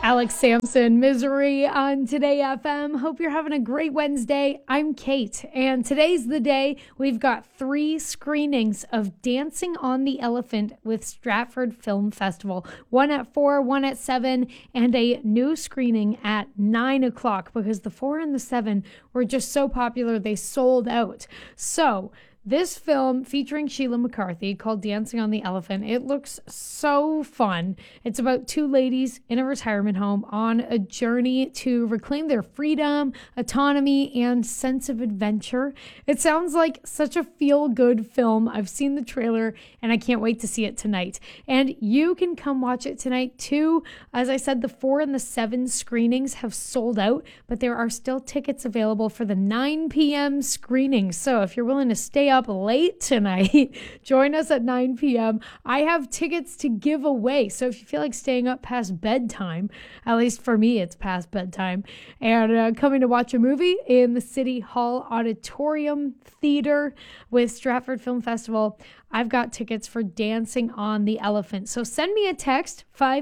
Alex Sampson, Misery on Today FM. Hope you're having a great Wednesday. I'm Kate, and today's the day we've got 3 screenings of Dancing on the Elephant with Stratford Film Festival. One at 4, one at 7, and a new screening at 9 o'clock because the 4 and the 7 were just so popular they sold out. So this film featuring Sheila McCarthy called Dancing on the Elephant, it looks so fun. It's about 2 ladies in a retirement home on a journey to reclaim their freedom, autonomy, and sense of adventure. It sounds like such a feel-good film. I've seen the trailer and I can't wait to see it tonight. And you can come watch it tonight too. As I said, the 4 and the 7 screenings have sold out, but there are still tickets available for the 9 p.m. screening. So if you're willing to stay up late tonight, join us at 9 p.m. I have tickets to give away. So if you feel like staying up past bedtime, at least for me, it's past bedtime, and coming to watch a movie in the City Hall Auditorium Theater with Stratford Film Festival, I've got tickets for Dancing on the Elephant. So send me a text,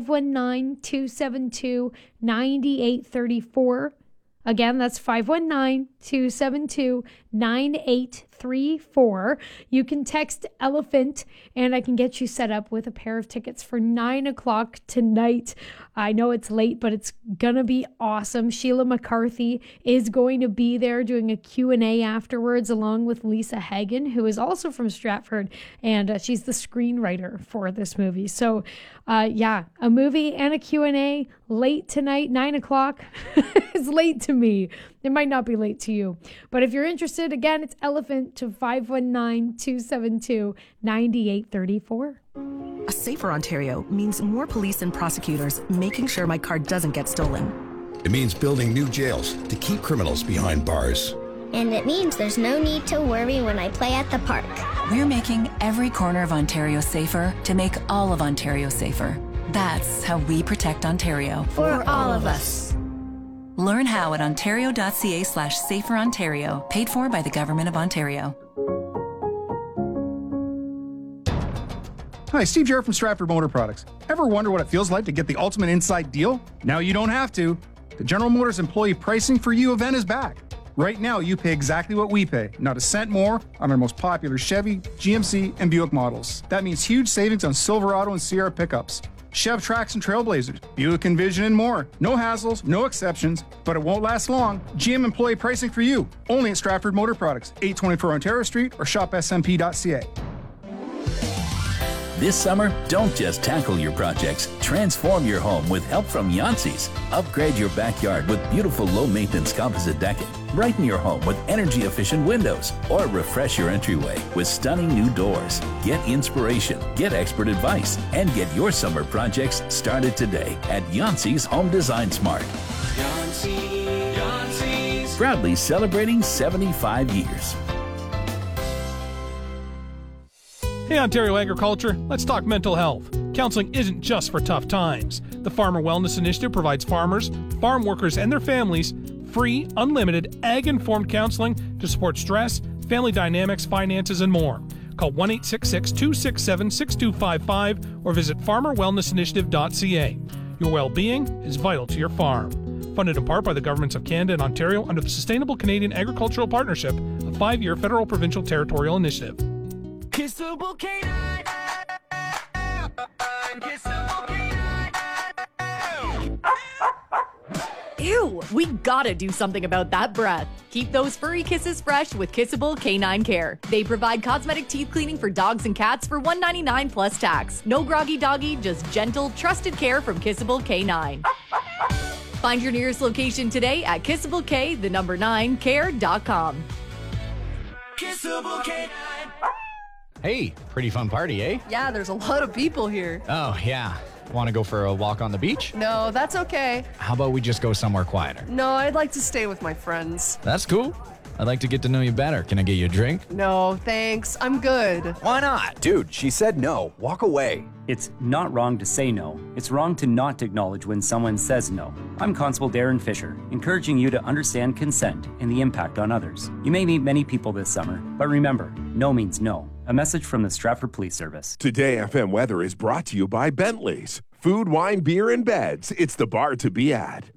519-272-9834. Again, that's 519-272-9834. You can text Elephant and I can get you set up with a pair of tickets for 9 o'clock tonight. I know it's late, but it's going to be awesome. Sheila McCarthy is going to be there doing a Q&A afterwards along with Lisa Hagen, who is also from Stratford, and she's the screenwriter for this movie. So a movie and a Q&A late tonight, 9 o'clock. It's late to me. It might not be late to you. But if you're interested, again, it's Elephant to 519-272-9834. A safer Ontario means more police and prosecutors making sure my car doesn't get stolen. It means building new jails to keep criminals behind bars. And it means there's no need to worry when I play at the park. We're making every corner of Ontario safer to make all of Ontario safer. That's how we protect Ontario. For all of us. Learn how at ontario.ca/saferontario, paid for by the Government of Ontario. Hi, Steve Jarrett from Stratford Motor Products. Ever wonder what it feels like to get the ultimate inside deal? Now you don't have to. The General Motors Employee Pricing for You event is back. Right now, you pay exactly what we pay, not a cent more on our most popular Chevy, GMC, and Buick models. That means huge savings on Silverado and Sierra pickups, Chev Trax and Trailblazers, Buick Envision, and more. No hassles, no exceptions, but it won't last long. GM Employee Pricing for You, only at Stratford Motor Products, 824 Ontario Street, or shopsmp.ca. This summer, don't just tackle your projects. Transform your home with help from Yancey's. Upgrade your backyard with beautiful low-maintenance composite decking. Brighten your home with energy-efficient windows. Or refresh your entryway with stunning new doors. Get inspiration, get expert advice, and get your summer projects started today at Yancey's Home Design Smart. Yancey's. Proudly celebrating 75 years. Hey Ontario Agriculture, let's talk mental health. Counseling isn't just for tough times. The Farmer Wellness Initiative provides farmers, farm workers, and their families free, unlimited, ag-informed counseling to support stress, family dynamics, finances, and more. Call 1-866-267-6255 or visit farmerwellnessinitiative.ca. Your well-being is vital to your farm. Funded in part by the governments of Canada and Ontario under the Sustainable Canadian Agricultural Partnership, a 5-year federal provincial territorial initiative. Kissable K9. Kissable K9. Ew, we gotta do something about that breath. Keep those furry kisses fresh with Kissable K9 Care. They provide cosmetic teeth cleaning for dogs and cats for $1.99 plus tax. No groggy doggy, just gentle, trusted care from Kissable K9. Find your nearest location today at kissableK9care.com. Kissable K9. Hey, pretty fun party, eh? Yeah, there's a lot of people here. Oh, yeah. Want to go for a walk on the beach? No, that's okay. How about we just go somewhere quieter? No, I'd like to stay with my friends. That's cool. I'd like to get to know you better. Can I get you a drink? No, thanks. I'm good. Why not? Dude, she said no. Walk away. It's not wrong to say no. It's wrong to not acknowledge when someone says no. I'm Constable Darren Fisher, encouraging you to understand consent and the impact on others. You may meet many people this summer, but remember, no means no. A message from the Stratford Police Service. Today FM weather is brought to you by Bentley's. Food, wine, beer, and beds. It's the bar to be at.